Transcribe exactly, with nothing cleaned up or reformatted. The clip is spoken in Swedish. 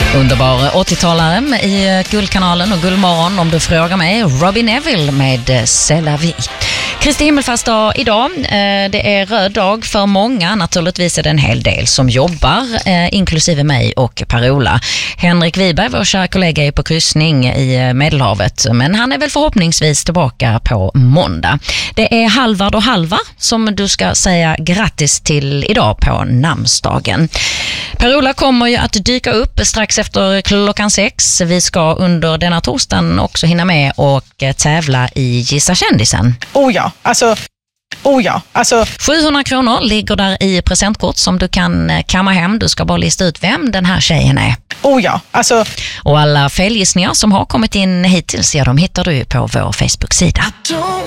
Underbar åttiotalare i Guldkanalen och Guldmorgon om du frågar mig. Robbie Neville med C'est la vie. Kristi himmelfärdsdag idag. Det är röd dag för många. Naturligtvis är det en hel del som jobbar, inklusive mig och Per-Ola. Henrik Wiberg, vår kära kollega, är på kryssning i Medelhavet. Men han är väl förhoppningsvis tillbaka på måndag. Det är Halvard och Halvar som du ska säga grattis till idag på namnsdagen. Per-Ola kommer ju att dyka upp strax efter klockan sex. Vi ska under denna torsdagen också hinna med och tävla i Gissa kändisen. Oh ja, alltså... Oh ja, alltså... sjuhundra kronor ligger där i presentkort som du kan kamma hem. Du ska bara lista ut vem den här tjejen är. Oh ja, alltså... Och alla felgissningar som har kommit in hittills, ja, de hittar du på vår Facebook-sida.